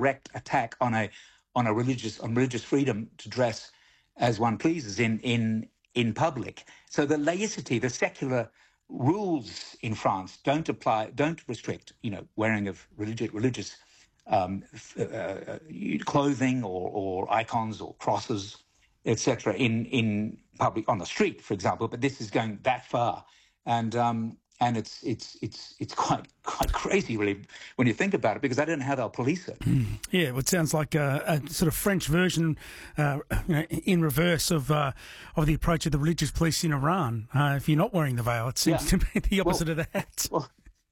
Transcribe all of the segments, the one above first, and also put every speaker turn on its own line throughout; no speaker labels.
direct attack on religious freedom to dress as one pleases in public. So the laicity, the secular rules in France don't restrict, wearing of religious clothing or icons or crosses, etc. in public on the street, for example. But this is going that far, and it's quite crazy, really, when you think about it, because I don't know how they'll police it.
Yeah, well, it sounds like a sort of French version, in reverse of the approach of the religious police in Iran. If you're not wearing the veil, it seems to be the opposite of that.
Well,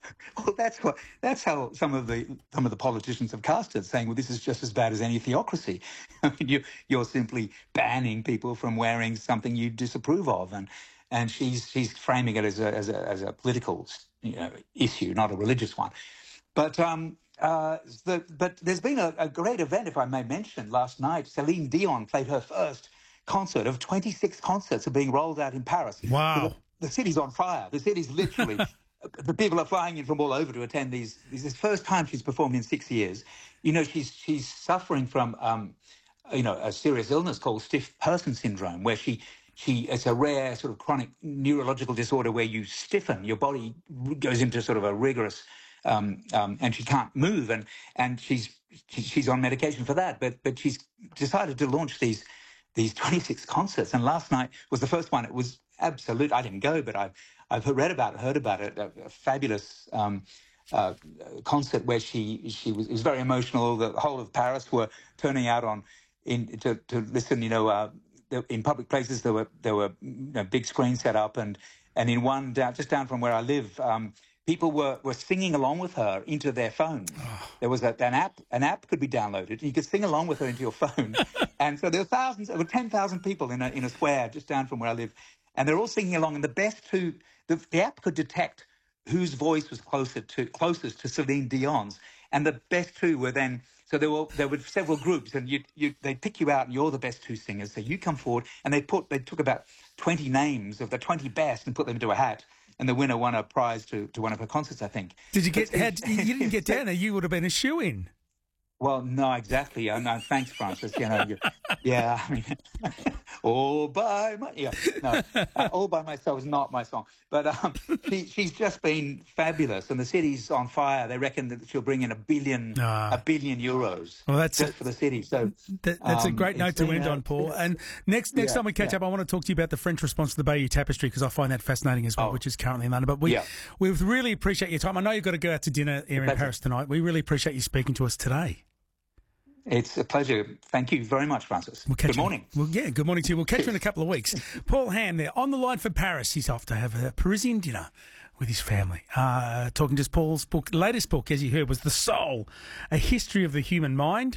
that's how some of the politicians have cast it, saying, well, this is just as bad as any theocracy. I mean, you're simply banning people from wearing something you disapprove of, and she's framing it as a political issue, not a religious one. But but there's been a great event, if I may mention. Last night, Celine Dion played her first concert of 26 concerts are being rolled out in Paris.
Wow.
The city's on fire. The city's literally... The people are flying in from all over to attend these. This is the first time she's performed in 6 years. She's suffering from, a serious illness called stiff person syndrome, where it's a rare sort of chronic neurological disorder where you stiffen, your body goes into sort of a rigorous, and she can't move, and she's on medication for that. But she's decided to launch these 26 concerts, and last night was the first one. It was absolute. I didn't go, but I've heard about it. A fabulous concert where it was very emotional. The whole of Paris were turning out to listen. In public places there were big screens set up, and in one just down from where I live, people were singing along with her into their phones. There was an app could be downloaded, and you could sing along with her into your phone. And so there were 10,000 people in a square just down from where I live. And they're all singing along, and the app could detect whose voice was closest to Celine Dion's, and the best two were then. So there were several groups, and they'd pick you out, and you're the best two singers. So you come forward, and they took about 20 names of the 20 best and put them into a hat, and the winner won a prize to one of her concerts, I think.
Did you you didn't get down there? You would have been a shoo-in.
Well, no, exactly. No, thanks, Francis. Yeah, I mean, all by myself is not my song, but she's just been fabulous, and the city's on fire. They reckon that she'll bring in a billion euros.
Well, that's
just for the city. So
that's a great note to end on, Paul. And next time we catch up, I want to talk to you about the French response to the Bayeux Tapestry, because I find that fascinating as well, which is currently in London. But we really appreciate your time. I know you've got to go out to dinner here in Paris tonight. We really appreciate you speaking to us today.
It's a pleasure. Thank you very much, Francis. Good morning.
Good morning to you. We'll catch you in a couple of weeks. Paul Ham there, on the line for Paris. He's off to have a Parisian dinner with his family. Talking to Paul's latest book, as you heard, was The Soul, A History of the Human Mind.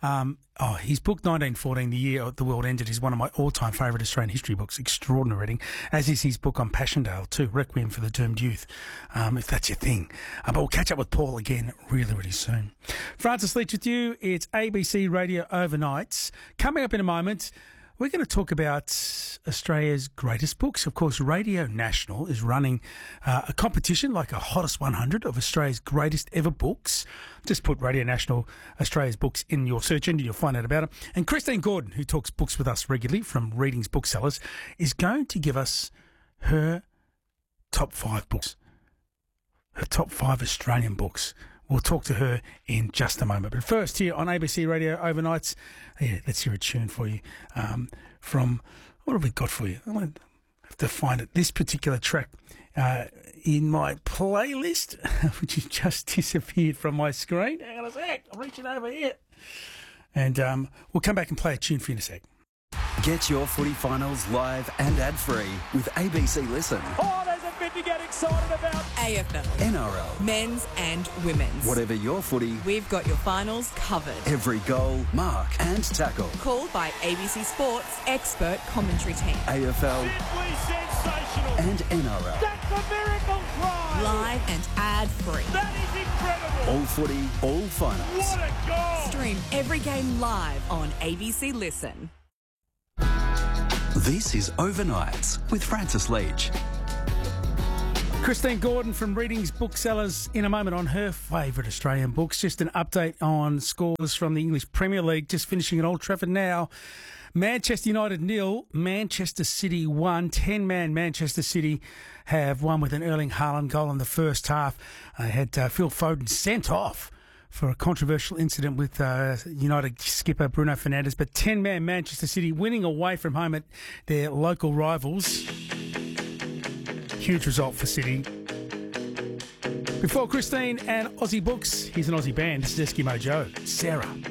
His book, 1914, The Year the World Ended, is one of my all-time favourite Australian history books. Extraordinary reading, as is his book on Passchendaele too, Requiem for the Doomed Youth, if that's your thing. But we'll catch up with Paul again really, really soon. Francis Leach with you. It's ABC Radio Overnights. Coming up in a moment, we're going to talk about Australia's greatest books. Of course, Radio National is running a competition like a Hottest 100 of Australia's greatest ever books. Just put Radio National Australia's books in your search engine, you'll find out about it. And Christine Gordon, who talks books with us regularly from Readings Booksellers, is going to give us her top 5 books, her top 5 Australian books. We'll talk to her in just a moment. But first, here on ABC Radio Overnights, let's hear a tune for you from, what have we got for you? I have to find it. This particular track in my playlist, which has just disappeared from my screen. Hang on a sec. I'm reaching over here. And we'll come back and play a tune for you in a sec.
Get your footy finals live and ad-free with ABC Listen.
Oh, there's a bit to get excited about.
AFL.
NRL.
Men's and women's.
Whatever your footy,
we've got your finals covered.
Every goal, mark and tackle.
Called by ABC Sports' expert commentary team.
AFL.
Simply sensational.
And NRL.
That's a miracle try.
Live and ad-free.
That is incredible.
All footy, all finals.
What a goal.
Stream every game live on ABC Listen.
This is Overnights with Francis Leach.
Christine Gordon from Readings Booksellers in a moment on her favourite Australian books. Just an update on scores from the English Premier League, just finishing at Old Trafford now. Manchester United 0, Manchester City 1. 10-man Manchester City have won with an Erling Haaland goal in the first half. They had Phil Foden sent off for a controversial incident with United skipper Bruno Fernandes. But 10-man Manchester City winning away from home at their local rivals. Huge result for City. Before Christine and Aussie Books, here's an Aussie band. This is Eskimo Joe. Sarah.